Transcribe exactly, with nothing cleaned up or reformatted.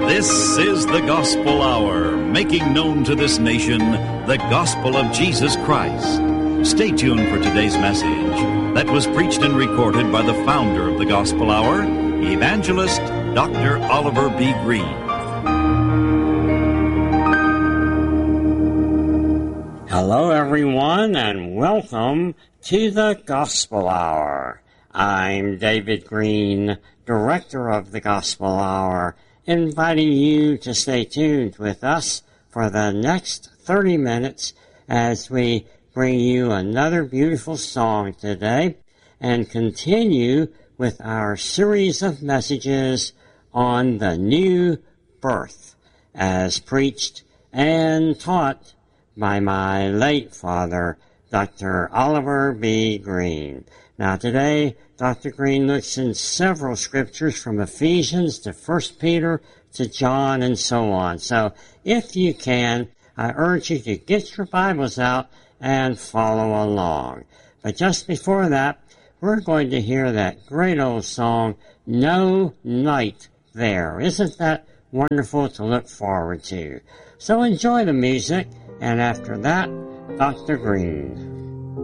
This is the Gospel Hour, making known to this nation the gospel of Jesus Christ. Stay tuned for today's message that was preached and recorded by the founder of the Gospel Hour, Evangelist Doctor Oliver B. Greene. Hello, everyone, and welcome to the Gospel Hour. I'm David Greene, Director of the Gospel Hour, inviting you to stay tuned with us for the next thirty minutes as we bring you another beautiful song today and continue with our series of messages on the new birth as preached and taught by my late father, Doctor Oliver B. Greene. Now today, Doctor Greene looks in several scriptures from Ephesians to First Peter to John and so on. So if you can, I urge you to get your Bibles out and follow along. But just before that, we're going to hear that great old song, No Night There. Isn't that wonderful to look forward to? So enjoy the music, and after that, Doctor Greene.